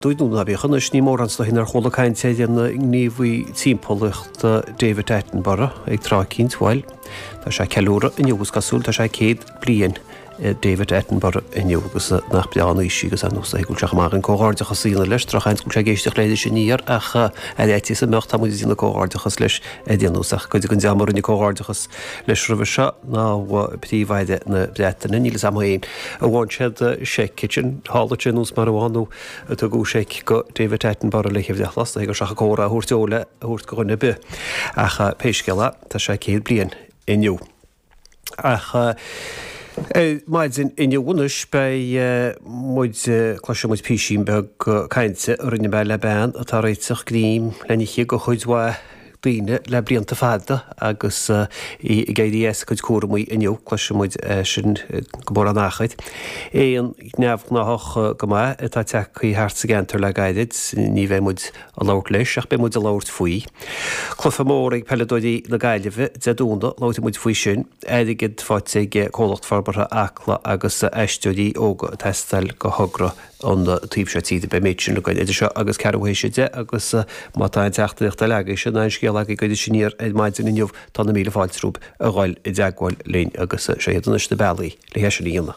Dúidún a bhíchan is ní mór ans hínar cholachain sé níomhí tímpolacht David Attenborough ag trá cíntáil. Tá sé ceúra inniugus gasúil tá sé céad blion David Attenborough inniugus nach beanna sígus an nús gúil seach mar an cóáirdechas sína leis trachchaint gúil sé géisteach léidir sin níar a étí sa mecht tamú sína cóáirdechas leis déanúsach chuid gon deamar in cóáirdechas leis rih se ná ptíomhhaide na bretain níle samhaon a bháin siad sé kitchen hála sinús mar bháú a gú sé go David Attenborough le chéhdeachlas gur seach córa thuirteola thuirt go gunna be acha péisceala tá sé céad blion inniu. Maid inniuúnas bei muid chluise muid písín beg caiinte rinne be le ben a tá réiteach gníim leniché go chuidhá daoine le blianta fada agus i GDS chuid cuaramí inniu chluise muid sin go bór an nachchaid. Éon neamh náthach go mai tá teach chuí háart sa gentar le gaiideid ní bheith muid a láirt leis ach be muid a láirt faoi. Clufa mór ag peladóidí na gaiileh de dúnda láirta muid faoi sin éidigid fáte cólacht farbartha acla agus eisteúí óga teststal go thugra an tíobsetíide be méidsin le idir seo agus cehéisiide agus mátáin teachtaíochtta leige sin na scéal a goidir sinníar ag maidin inniuh tá na míle fáiltrúp a gháil i d deagháil léin agus séhéanis de bailí le heisi íonna.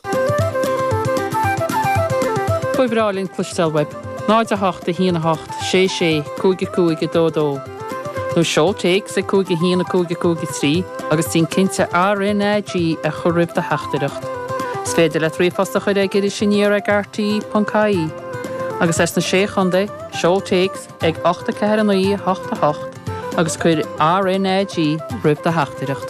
Fuibrálinn clustelweb, 9 híana 8 6 cúige dódó. Nó seoltéig sa cúige híana cúige trí agus tín cinnte RNAG a choribh de heachtareacht. Sféidir le trífasta chuid ag idir sinníar ag RT.caí. Agus na sé chunda, seoltéigs ag 8 agus chuir RNAG ribh de heachtareacht.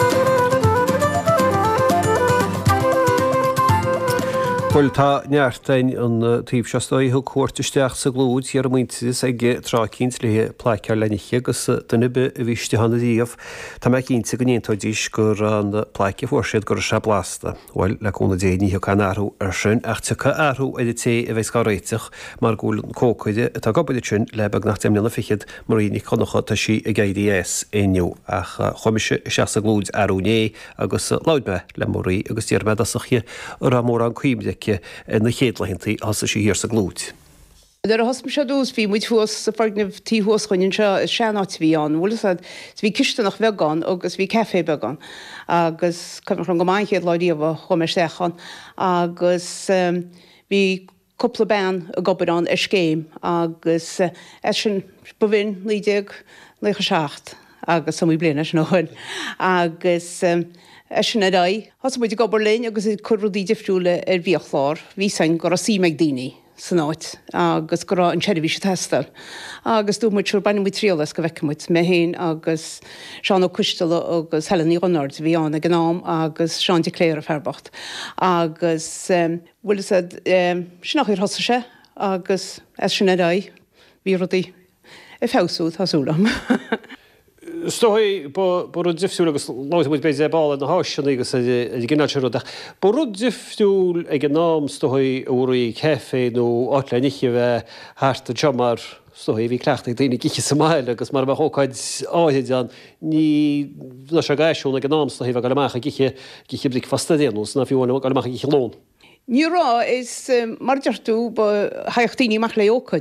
Bhfuil tá neartain an tíobhseastaí thu cuairteisteach sa glúd ar muinteas ag trácínt le plácear leniche agus duna be a bhíiste hanna díomh tá me cínta go níontóidís gur an pláice fuórsiad gur se blasta. Bhfuil leúna déanaí chu áthú ar sin ach tucha áthú idir té a bheits gá réiteach mar gúil cócaide tá gobaide sin lebeg nach téimlena fichiid maríní chunacha tá si a GDS éniu ach chuimiise seasa glúd arúné agus láidbe le morí agus tíar me asache ar a mór an cuiimde na chéadlahinntaí as sé hir sa glúd. Dar a hospa se dús bhí muid thuas sa fargnamh tíhuas chuinn seanát bhí an, bhfuil bhí cistanach vegan agus bhí cefé began agus chun go mainchéad láidíomh chumeistechan agus bhí coppla ben a gobarán ar scéim agus sin bhín líideag lecha seacht agus sam bliana sin chuin agus sin a has muid gobar léin agus i curúdí difriúla ar bhíochlár, hí sein go a símeag daoine san áit agus go an tseirbhí se testal. Agus dú muid seúr bainna tríolas go bhheicemuid mé héin agus seán ó cuiistela agus Helaní Ronard bhí anna gnám agus Seán de Cléir a Ferbacht. Agus bhfuil sinach ir hosa se agus sin a bhí rudí i fésúd hasúlam. Stohí ború difriúil agus láid bé bála na háisina agus gginná seúach. Ború difriúil ag an nám stoí úí cefé nó áitleniche bheith háta teamar stoí bhí cleachta daoine giche samáil agus mar bh hóáid áhéid an ní le se gaiisiúna ag an námsta híh go leach giche blik fastadéanús na fiúna go leach giche lón. Nírá is mar deartú ba haochttaíní meach le ócaid